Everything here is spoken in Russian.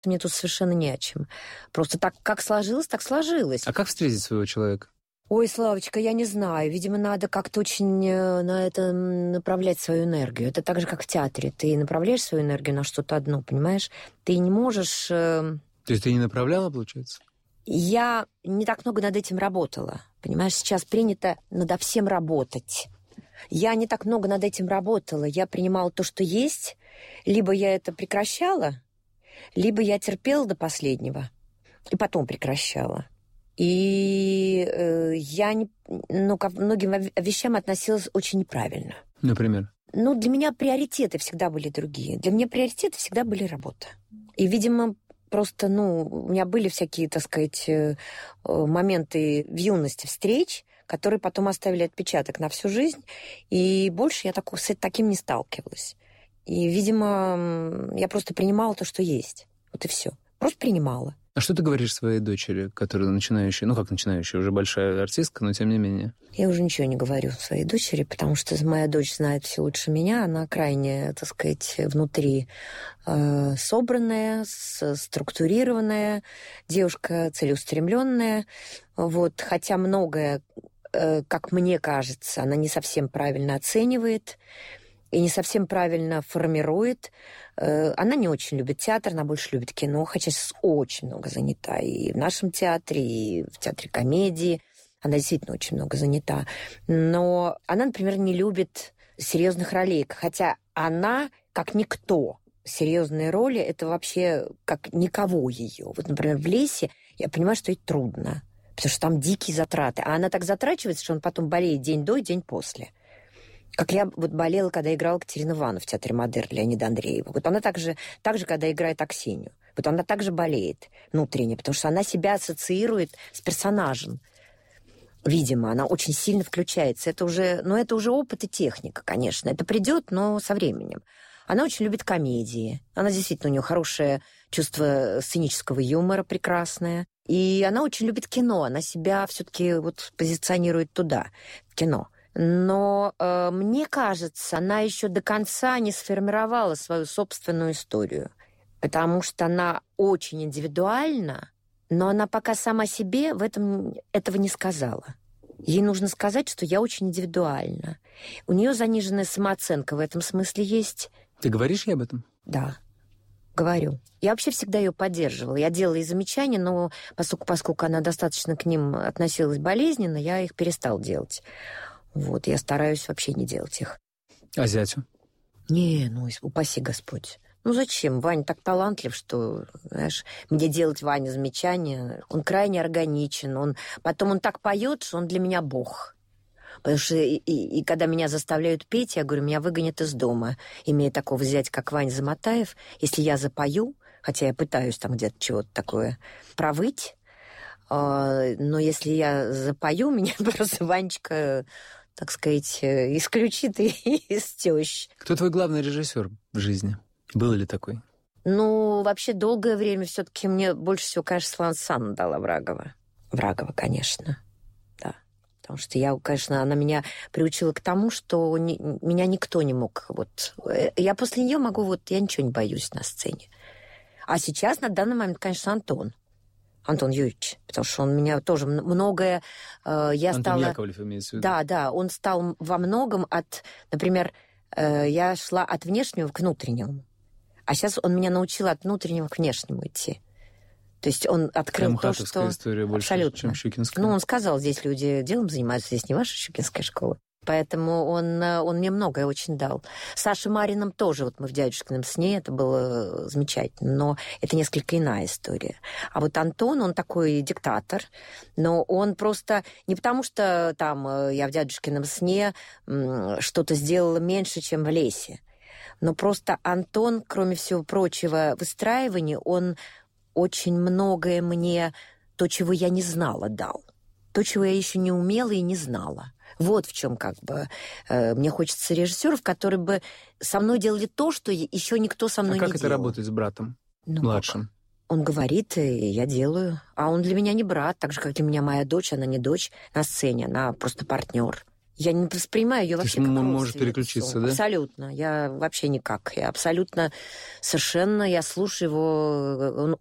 Мне тут совершенно не о чем. Просто так, как сложилось, так сложилось. А как встретить своего человека? Ой, Славочка, я не знаю. Видимо, надо как-то очень на это направлять свою энергию. Это так же, как в театре. Ты направляешь свою энергию на что-то одно, понимаешь? Ты не можешь... То есть ты не направляла, получается? Я не так много над этим работала. Понимаешь, сейчас принято надо всем работать. Я не так много над этим работала. Я принимала то, что есть. Либо я это прекращала, либо я терпела до последнего и потом прекращала. И я ко многим вещам относилась очень неправильно. Например? Для меня приоритеты всегда были другие. Для меня приоритеты всегда были работа. И, видимо, просто, у меня были всякие, так сказать, моменты в юности встреч, которые потом оставили отпечаток на всю жизнь. И больше я с таким не сталкивалась. И, видимо, я просто принимала то, что есть. Вот и все. Просто принимала. А что ты говоришь своей дочери, которая начинающая, уже большая артистка, но тем не менее? Я уже ничего не говорю своей дочери, потому что моя дочь знает все лучше меня. Она крайне, так сказать, внутри собранная, структурированная, девушка целеустремленная. Хотя многое, как мне кажется, она не совсем правильно оценивает и не совсем правильно формирует. Она не очень любит театр, она больше любит кино, хотя сейчас очень много занята и в нашем театре, и в театре комедии. Она действительно очень много занята. Но она, например, не любит серьезных ролей, хотя она, как никто, серьезные роли, это вообще как никого ее. Например, в «Лесе» я понимаю, что ей трудно, потому что там дикие затраты. А она так затрачивается, что он потом болеет день до и день после. Как я болела, когда играла Катерину Ивановну в театре «Модерн» Леонида Андреева. Она так же, когда играет Аксинью. Она также болеет внутренне, потому что она себя ассоциирует с персонажем. Видимо, она очень сильно включается. Это уже опыт и техника, конечно. Это придет, но со временем. Она очень любит комедии. Она действительно, у нее хорошее чувство сценического юмора прекрасное. И она очень любит кино. Она себя все-таки позиционирует туда, в кино. Но мне кажется, она еще до конца не сформировала свою собственную историю, потому что она очень индивидуальна, но она пока сама себе этого не сказала. Ей нужно сказать, что я очень индивидуальна. У нее заниженная самооценка в этом смысле есть. Ты говоришь ей об этом? Да, говорю. Я вообще всегда ее поддерживала. Я делала ей замечания, но поскольку она достаточно к ним относилась болезненно, я их перестала делать. Я стараюсь вообще не делать их. А зятю? Не, упаси Господь. Зачем? Ваня так талантлив, что, знаешь, мне делать Ване замечания. Он крайне органичен. Потом он так поет, что он для меня бог. Потому что и когда меня заставляют петь, я говорю, меня выгонят из дома. Имея такого зятя, как Ваня Замотаев, если я запою, хотя я пытаюсь там где-то чего-то такое провыть, но если я запою, меня просто Ванечка, так сказать, исключит из тещ. Кто твой главный режиссер в жизни? Был ли такой? Вообще долгое время все-таки мне больше всего, конечно, Светлана Санна дала Врагова. Врагова, конечно, да. Потому что конечно, она меня приучила к тому, что меня никто не мог. Я после нее могу, я ничего не боюсь на сцене. А сейчас, на данный момент, конечно, Антон Юрьевич, потому что он меня тоже многое... Антон Яковлев имеется в виду. Да, он стал во многом например, я шла от внешнего к внутреннему, а сейчас он меня научил от внутреннего к внешнему идти. То есть он открыл то, что... история больше, абсолютно. Чем щукинская. Он сказал, здесь люди делом занимаются, здесь не ваша щукинская школа. Поэтому он мне многое очень дал. С Сашей Марином тоже, мы в «Дядюшкином сне», это было замечательно, но это несколько иная история. А Антон, он такой диктатор, но он просто не потому, что там я в «Дядюшкином сне» что-то сделала меньше, чем в «Лесе», но просто Антон, кроме всего прочего выстраивания, он очень многое мне, то, чего я не знала, дал. То, чего я еще не умела и не знала. Вот в чем мне хочется режиссеров, которые бы со мной делали то, что еще никто со мной не делал. А как это работать с братом младшим? Он говорит, и я делаю. А он для меня не брат, так же, как для меня моя дочь, она не дочь на сцене, она просто партнер. Я не воспринимаю ее вообще как родственницу. Может переключиться, да? Абсолютно. Я вообще никак. Я абсолютно, совершенно, я слушаю его.